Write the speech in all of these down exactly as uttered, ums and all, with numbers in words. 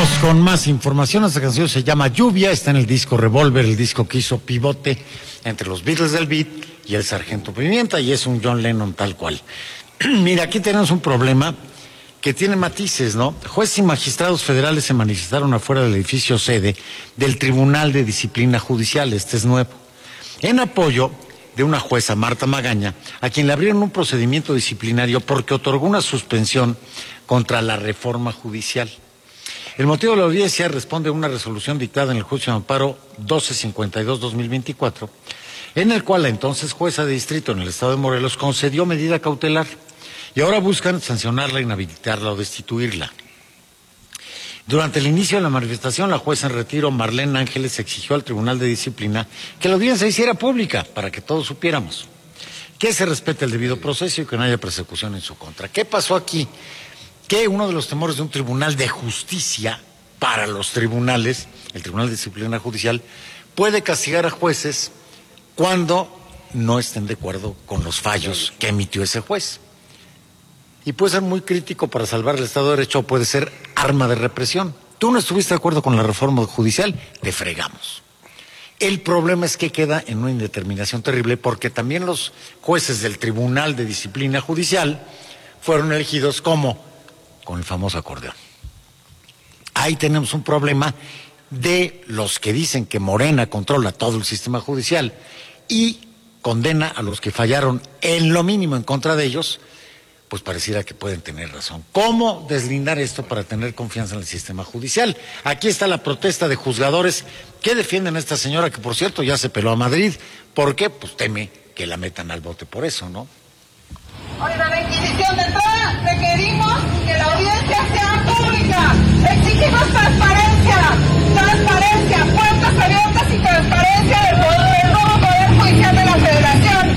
Vamos con más información. Esta canción se llama Lluvia, está en el disco Revolver, el disco que hizo pivote entre los Beatles del beat y el Sargento Pimienta, y es un John Lennon tal cual. Mira, aquí tenemos un problema que tiene matices, ¿no? Jueces y magistrados federales se manifestaron afuera del edificio sede del Tribunal de Disciplina Judicial, este es nuevo, en apoyo de una jueza, Marta Magaña, a quien le abrieron un procedimiento disciplinario porque otorgó una suspensión contra la reforma judicial. El motivo de la audiencia responde a una resolución dictada en el juicio de amparo doce cincuenta y dos guión dos mil veinticuatro, en el cual la entonces jueza de distrito en el estado de Morelos concedió medida cautelar y ahora buscan sancionarla, inhabilitarla o destituirla. Durante el inicio de la manifestación, la jueza en retiro, Marlene Ángeles, exigió al Tribunal de Disciplina que la audiencia hiciera pública para que todos supiéramos que se respete el debido proceso y que no haya persecución en su contra. ¿Qué pasó aquí? Que uno de los temores de un tribunal de justicia para los tribunales, el Tribunal de Disciplina Judicial, puede castigar a jueces cuando no estén de acuerdo con los fallos que emitió ese juez. Y puede ser muy crítico para salvar el Estado de Derecho o puede ser arma de represión. Tú no estuviste de acuerdo con la reforma judicial, te fregamos. El problema es que queda en una indeterminación terrible porque también los jueces del Tribunal de Disciplina Judicial fueron elegidos como con el famoso acordeón. Ahí tenemos un problema de los que dicen que Morena controla todo el sistema judicial y condena a los que fallaron en lo mínimo en contra de ellos, pues pareciera que pueden tener razón. ¿Cómo deslindar esto para tener confianza en el sistema judicial? Aquí está la protesta de juzgadores que defienden a esta señora, que por cierto ya se peló a Madrid. ¿Por qué? Pues teme que la metan al bote por eso, ¿no? Oiga, la Inquisición, de entrada requerimos que la audiencia sea pública. Exigimos transparencia, transparencia, puertas abiertas y transparencia del, del nuevo Poder Judicial de la Federación.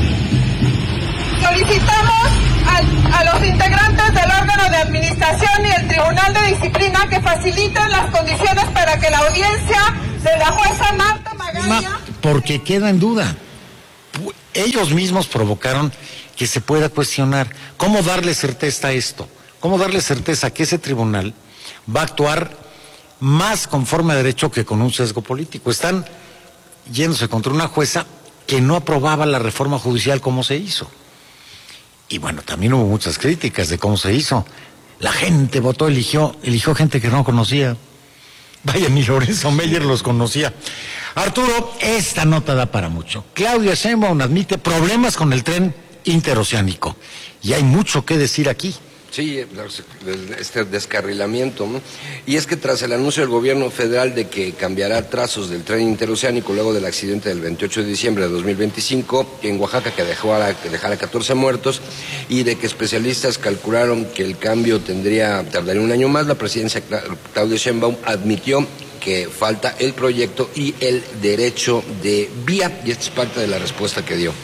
Solicitamos a, a los integrantes del órgano de administración y el Tribunal de Disciplina que faciliten las condiciones para que la audiencia de la jueza Marta Magaña... Porque queda en duda. Ellos mismos provocaron que se pueda cuestionar cómo darle certeza a esto, cómo darle certeza a que ese tribunal va a actuar más conforme a derecho que con un sesgo político. Están yéndose contra una jueza que no aprobaba la reforma judicial como se hizo. Y bueno, también hubo muchas críticas de cómo se hizo. La gente votó, eligió, eligió gente que no conocía. Vaya, ni Lorenzo Meyer los conocía. Arturo, esta nota da para mucho. Claudia Sheinbaum admite problemas con el tren interoceánico. Y hay mucho que decir aquí. Sí, este descarrilamiento, ¿no? Y es que tras el anuncio del gobierno federal de que cambiará trazos del tren interoceánico luego del accidente del veintiocho de diciembre de dos mil veinticinco en Oaxaca que dejó a, que dejara catorce muertos y de que especialistas calcularon que el cambio tendría tardaría un año más, la presidencia Claudia Sheinbaum admitió que falta el proyecto y el derecho de vía, y esta es parte de la respuesta que dio.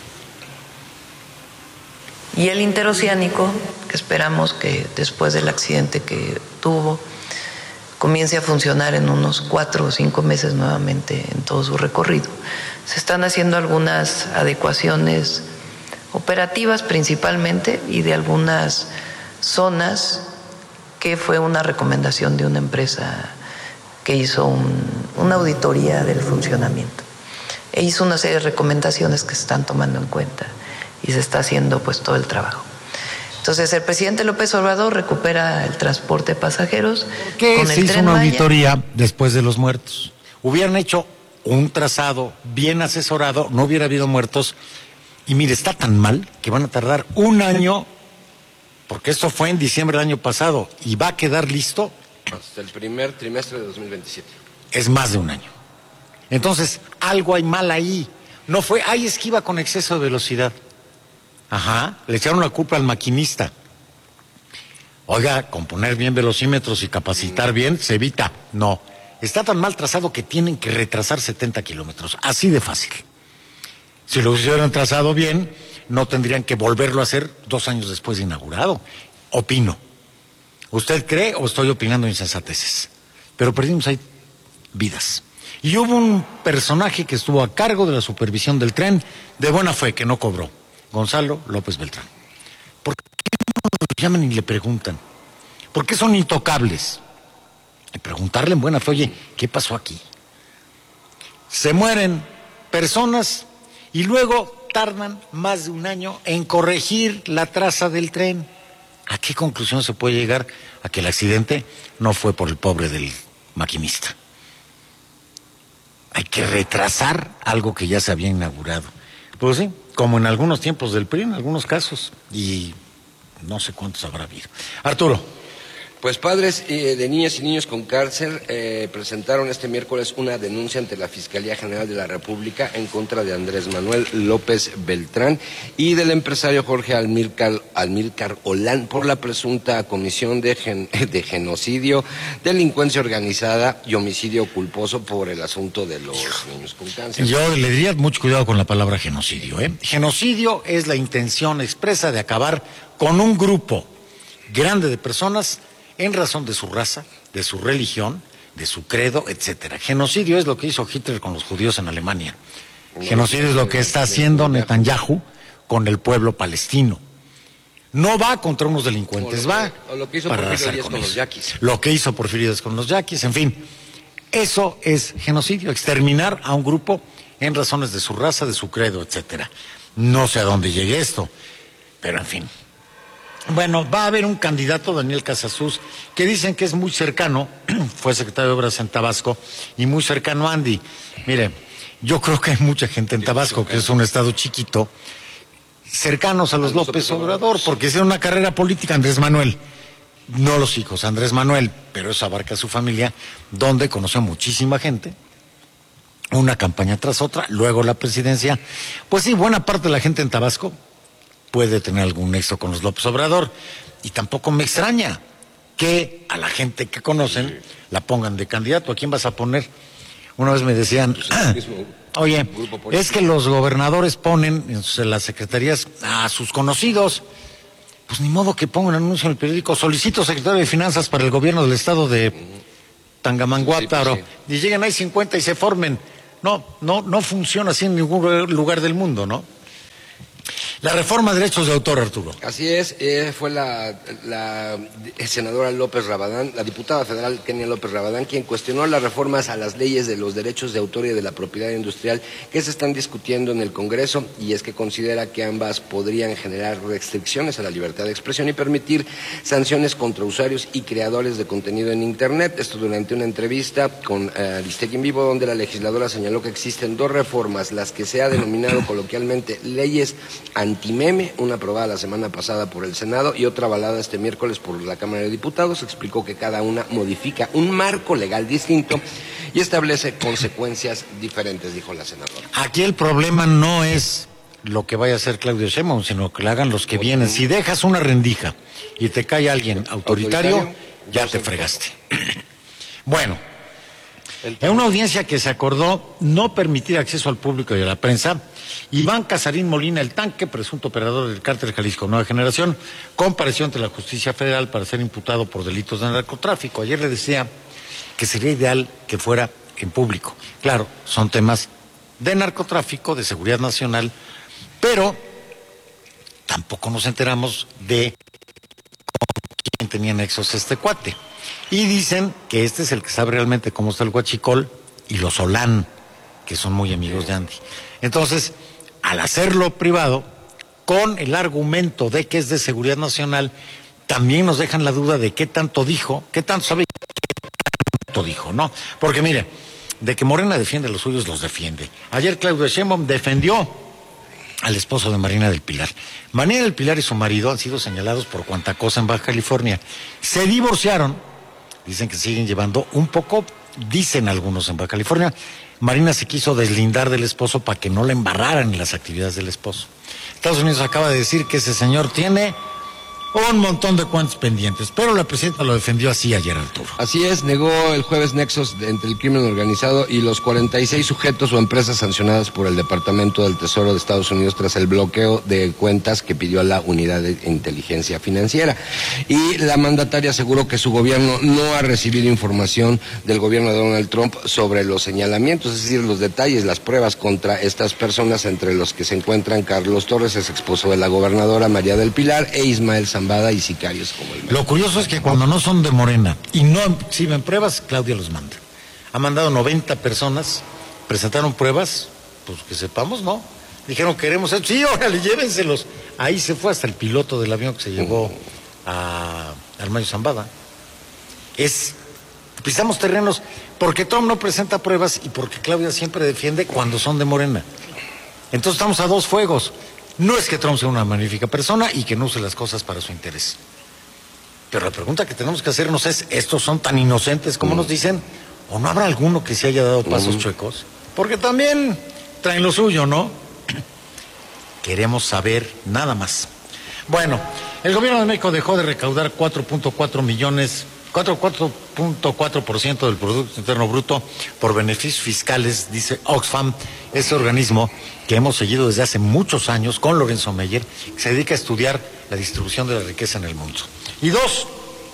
Y el interoceánico, que esperamos que después del accidente que tuvo, comience a funcionar en unos cuatro o cinco meses nuevamente en todo su recorrido. Se están haciendo algunas adecuaciones operativas principalmente y de algunas zonas que fue una recomendación de una empresa que hizo un, una auditoría del funcionamiento. E hizo una serie de recomendaciones que se están tomando en cuenta. Y se está haciendo pues todo el trabajo. Entonces el presidente López Obrador recupera el transporte de pasajeros. ¿Qué con se el hizo Tren una Maya. auditoría después de los muertos? Hubieran hecho un trazado bien asesorado, no hubiera habido muertos. Y mire, está tan mal que van a tardar un año, porque esto fue en diciembre del año pasado, y va a quedar listo. Hasta el primer trimestre de dos mil veintisiete. Es más de un año. Entonces, algo hay mal ahí. No fue, hay esquiva con exceso de velocidad. Ajá, le echaron la culpa al maquinista. Oiga, con poner bien velocímetros y capacitar bien, se evita. No, está tan mal trazado que tienen que retrasar setenta kilómetros, así de fácil. Si lo hubieran trazado bien, no tendrían que volverlo a hacer dos años después de inaugurado. Opino. ¿Usted cree o estoy opinando insensateces? Pero perdimos ahí vidas. Y hubo un personaje que estuvo a cargo de la supervisión del tren, de buena fe, que no cobró. Gonzalo López Beltrán. ¿Por qué no lo llaman y le preguntan? ¿Por qué son intocables? y preguntarle en buena fe, oye, ¿qué pasó aquí? Se mueren personas y luego tardan más de un año en corregir la traza del tren. ¿A qué conclusión se puede llegar? A que el accidente no fue por el pobre del maquinista. Hay que retrasar algo que ya se había inaugurado. Pues sí, como en algunos tiempos del P R I, en algunos casos, y no sé cuántos habrá habido. Arturo. Pues padres eh, de niñas y niños con cáncer eh, presentaron este miércoles una denuncia ante la Fiscalía General de la República en contra de Andrés Manuel López Beltrán y del empresario Jorge Amílcar, Amílcar Olán por la presunta comisión de, gen, de genocidio, delincuencia organizada y homicidio culposo por el asunto de los niños con cáncer. Yo le diría mucho cuidado con la palabra genocidio, ¿eh? Genocidio es la intención expresa de acabar con un grupo grande de personas en razón de su raza, de su religión, de su credo, etcétera. Genocidio es lo que hizo Hitler con los judíos en Alemania. Genocidio es lo que está haciendo Netanyahu con el pueblo palestino. No va contra unos delincuentes, va o lo que hizo para Porfirio arrasar Díaz con con eso. los yaquis. Lo que hizo Porfirio Díaz con los yaquis, en fin. Eso es genocidio, exterminar a un grupo en razones de su raza, de su credo, etcétera. No sé a dónde llegue esto, pero en fin. Bueno, va a haber un candidato, Daniel Casasus, que dicen que es muy cercano, fue secretario de Obras en Tabasco, y muy cercano a Andy. Mire, yo creo que hay mucha gente en Tabasco, que es un estado chiquito, cercanos a los López Obrador, porque hicieron una carrera política Andrés Manuel, no los hijos, Andrés Manuel, pero eso abarca a su familia, donde conoció muchísima gente, una campaña tras otra, luego la presidencia. Pues sí, buena parte de la gente en Tabasco puede tener algún nexo con los López Obrador, y tampoco me extraña que a la gente que conocen la pongan de candidato. ¿A quién vas a poner? Una vez me decían, ah, oye, es que los gobernadores ponen en las secretarías a sus conocidos. Pues ni modo que pongan un anuncio en el periódico: solicito secretario de Finanzas para el gobierno del estado de Tangamanguátaro, sí, pues sí. Y lleguen ahí cincuenta y se formen. No, no, no funciona así en ningún lugar del mundo, ¿no? La reforma de derechos de autor, Arturo. Así es, eh, fue la, la senadora López Rabadán, la diputada federal Kenia López Rabadán, quien cuestionó las reformas a las leyes de los derechos de autor y de la propiedad industrial que se están discutiendo en el Congreso, y es que considera que ambas podrían generar restricciones a la libertad de expresión y permitir sanciones contra usuarios y creadores de contenido en Internet. Esto durante una entrevista con uh, Aristegui en Vivo, donde la legisladora señaló que existen dos reformas, las que se ha denominado coloquialmente leyes antimeme, una aprobada la semana pasada por el Senado y otra avalada este miércoles por la Cámara de Diputados. Explicó que cada una modifica un marco legal distinto y establece consecuencias diferentes, dijo la senadora. Aquí el problema no es lo que vaya a hacer Claudio Sheinbaum, sino que lo hagan los que vienen. Si dejas una rendija y te cae alguien autoritario, autoritario ya te fregaste. Bueno, en una audiencia que se acordó no permitir acceso al público y a la prensa, Iván Casarín Molina, el Tanque, presunto operador del Cártel Jalisco Nueva Generación, compareció ante la Justicia Federal para ser imputado por delitos de narcotráfico. Ayer le decía que sería ideal que fuera en público. Claro, son temas de narcotráfico, de seguridad nacional, pero tampoco nos enteramos de quién tenía nexos este cuate. Y dicen que este es el que sabe realmente cómo está el huachicol, y los Olán, que son muy amigos de Andy. Entonces, al hacerlo privado, con el argumento de que es de seguridad nacional, también nos dejan la duda de qué tanto dijo, qué tanto sabe, qué tanto dijo, ¿no? Porque mire, de que Morena defiende a los suyos, los defiende. Ayer Claudio Sheinbaum defendió al esposo de Marina del Pilar. Marina del Pilar y su marido han sido señalados por cuanta cosa en Baja California. Se divorciaron, dicen que siguen llevando un poco, dicen algunos en Baja California. Marina se quiso deslindar del esposo para que no le embarraran en las actividades del esposo. Estados Unidos acaba de decir que ese señor tiene un montón de cuentas pendientes, pero la presidenta lo defendió así ayer, Arturo. Así es, negó el jueves nexos de, entre el crimen organizado y los cuarenta y seis sujetos o empresas sancionadas por el Departamento del Tesoro de Estados Unidos tras el bloqueo de cuentas que pidió la Unidad de Inteligencia Financiera. Y la mandataria aseguró que su gobierno no ha recibido información del gobierno de Donald Trump sobre los señalamientos, es decir, los detalles, las pruebas contra estas personas, entre los que se encuentran Carlos Torres, ex esposo de la gobernadora María del Pilar, e Ismael Zamora Zambada y sicarios como el... Lo curioso es que cuando no son de Morena y no exhiben pruebas, Claudia los manda. Ha mandado noventa personas, presentaron pruebas, pues que sepamos, ¿no? Dijeron, queremos esto, sí, órale, llévenselos. Ahí se fue hasta el piloto del avión que se llevó a Armayo Zambada. Es, pisamos terrenos porque Trump no presenta pruebas y porque Claudia siempre defiende cuando son de Morena. Entonces estamos a dos fuegos. No es que Trump sea una magnífica persona y que no use las cosas para su interés. Pero la pregunta que tenemos que hacernos es, ¿estos son tan inocentes como nos dicen? ¿O no habrá alguno que se haya dado pasos chuecos? Porque también traen lo suyo, ¿no? Queremos saber nada más. Bueno, el gobierno de México dejó de recaudar cuatro punto cuatro millones, cuatro punto cuatro por ciento del Producto Interno Bruto por beneficios fiscales, dice Oxfam, ese organismo que hemos seguido desde hace muchos años con Lorenzo Meyer, que se dedica a estudiar la distribución de la riqueza en el mundo. Y dos,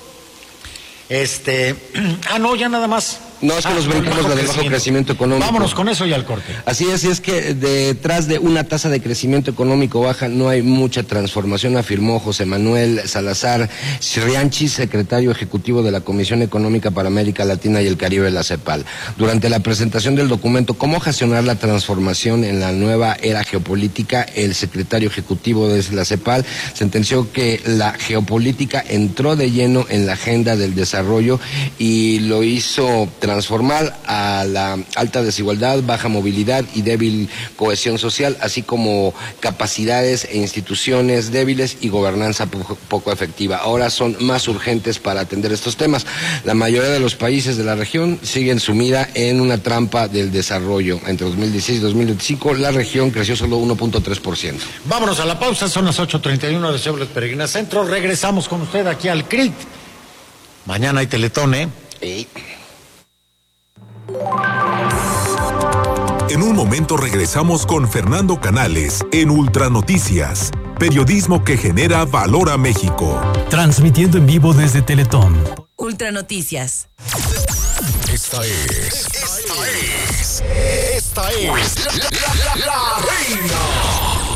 este, ah no, ya nada más. No, es que ah, nos brincamos la del bajo crecimiento económico. Vámonos con eso y al corte. Así es, y es que detrás de una tasa de crecimiento económico baja no hay mucha transformación, afirmó José Manuel Salazar Rianchi, secretario ejecutivo de la Comisión Económica para América Latina y el Caribe, la CEPAL. Durante la presentación del documento ¿Cómo gestionar la transformación en la nueva era geopolítica?, el secretario ejecutivo de la CEPAL sentenció que la geopolítica entró de lleno en la agenda del desarrollo y lo hizo transformar a la alta desigualdad, baja movilidad y débil cohesión social, así como capacidades e instituciones débiles y gobernanza poco, poco efectiva. Ahora son más urgentes para atender estos temas. La mayoría de los países de la región siguen sumida en una trampa del desarrollo. Entre dos mil dieciséis y dos mil veinticinco, la región creció solo uno punto tres por ciento. Vámonos a la pausa, son las ocho treinta y uno de Chevrolet Peregrina Centro. Regresamos con usted aquí al C R I T. Mañana hay Teletón, ¿eh? Sí. En un momento regresamos con Fernando Canales en Ultranoticias, periodismo que genera valor a México. Transmitiendo en vivo desde Teletón. Ultranoticias. Esta es, esta es, esta es la, la, la, la reina.